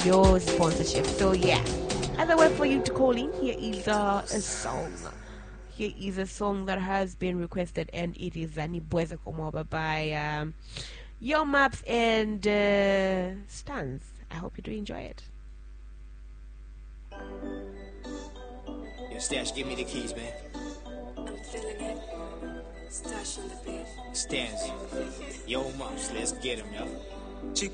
your sponsorship. So yeah, other way for you to call in. Here is a song. Here is a song that has been requested, and it is Nibweza Komoba by Yo Maps and Stans. I hope you do enjoy it. Yo, Stash, give me the keys, man. I'm feeling it. Stash on the beat. Stans. Yo, Mops, let's get him, yo.